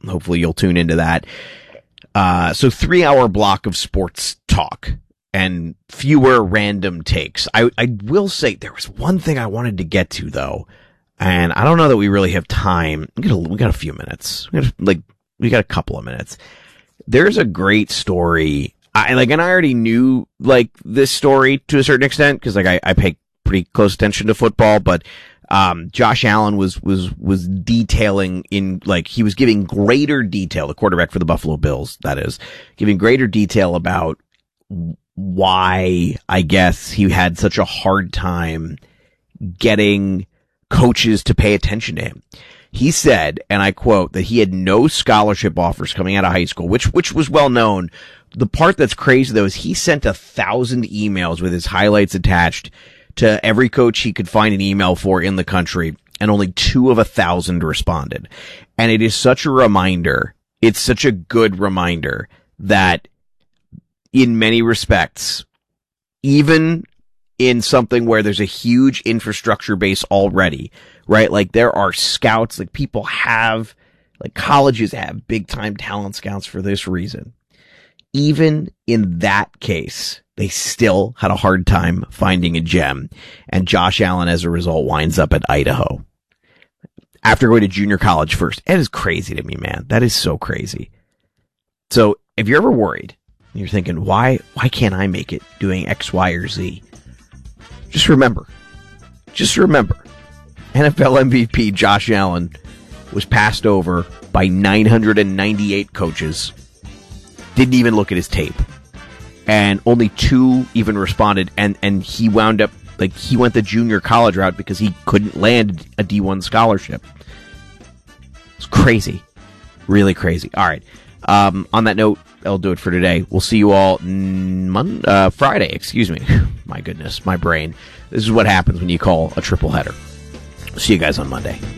Hopefully you'll tune into that. So 3-hour block of sports talk and fewer random takes. I will say there was one thing I wanted to get to though, and I don't know that we really have time. We got a few minutes. We got a couple of minutes. There's a great story. And I already knew this story to a certain extent because I pay pretty close attention to football, but Josh Allen was detailing he was giving greater detail, the quarterback for the Buffalo Bills, that is, giving greater detail about why I guess he had such a hard time getting coaches to pay attention to him. He said, and I quote, that he had no scholarship offers coming out of high school, which was well known. The part that's crazy though is he sent 1,000 emails with his highlights attached to every coach he could find an email for in the country, and only 2 of 1,000 responded. And it is such a reminder. It's such a good reminder that in many respects, even in something where there's a huge infrastructure base already, right? There are scouts, people have, colleges have big time talent scouts for this reason. Even in that case, they still had a hard time finding a gem. And Josh Allen, as a result, winds up at Idaho after going to junior college first. That is crazy to me, man. That is so crazy. So if you're ever worried, you're thinking, why can't I make it doing X, Y, or Z? Just remember, NFL MVP Josh Allen was passed over by 998 coaches. Didn't even look at his tape. And only 2 even responded. And he wound up, he went the junior college route because he couldn't land a D1 scholarship. It's crazy. Really crazy. All right. On that note, that'll do it for today. We'll see you all Friday, excuse me. My goodness, my brain. This is what happens when you call a triple header. See you guys on Monday.